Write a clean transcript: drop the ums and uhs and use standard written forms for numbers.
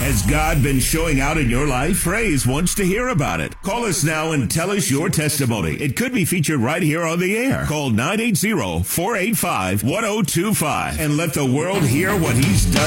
Has God been showing out in your life? Praise wants to hear about it. Call us now and tell us your testimony. It could be featured right here on the air. Call 980-485-1025 and let the world hear what he's done.